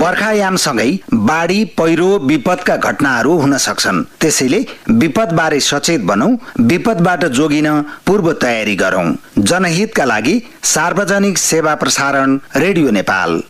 बर्खायामसँगै बाढी पहिरो विपदका घटनाहरू हुन सक्छन्। त्यसैले विपदबारे सचेत बनौं, विपदबाट जोगिन पूर्व तयारी गरौं। जनहितका लागि सार्वजनिक सेवा प्रसारण रेडियो नेपाल।